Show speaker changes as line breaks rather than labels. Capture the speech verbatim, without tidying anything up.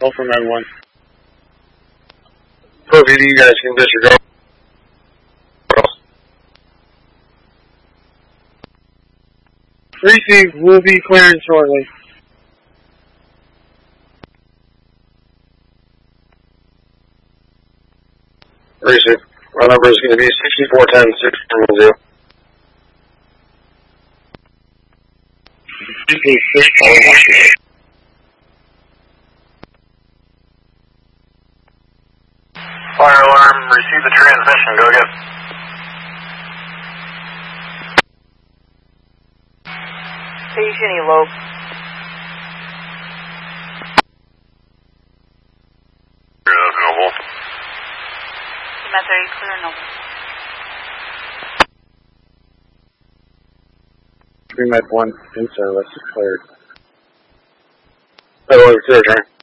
Go for Med one.
Pro V D, you guys can disregard.
Receive, will be clearing shortly.
Receive. My number is going to be sixty-four ten, six one zero. Fire alarm, receive the transmission, go get.
Station Elope.
Noble.
Cemetery clear, Noble.
three Med one in service, cleared.
Med one, clear, turn.